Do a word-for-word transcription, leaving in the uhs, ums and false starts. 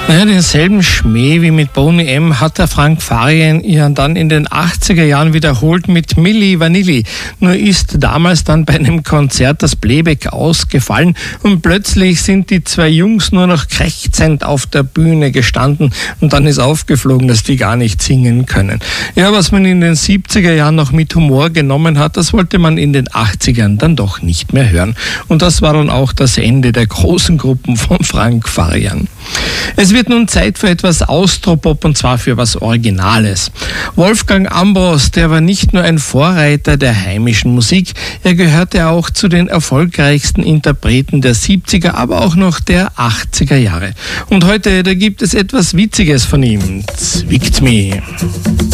Naja, denselben Schmäh wie mit Boney M. hat der Frank Farian ja dann in den achtziger Jahren wiederholt mit Milli Vanilli. Nur ist damals dann bei einem Konzert das Playback ausgefallen und plötzlich sind die zwei Jungs nur noch krächzend auf der Bühne gestanden und dann ist aufgeflogen, dass die gar nicht singen können. Ja, was man in den siebziger Jahren noch mit Humor genommen hat, das wollte man in den achtzigern dann doch nicht mehr hören. Und das war dann auch das Ende der großen Gruppen von Frank Farian. Es wird nun Zeit für etwas Austropop und zwar für was Originales. Wolfgang Ambros, der war nicht nur ein Vorreiter der heimischen Musik, er gehörte auch zu den erfolgreichsten Interpreten der siebziger, aber auch noch der achtziger Jahre. Und heute, da gibt es etwas Witziges von ihm. Zwickt mich.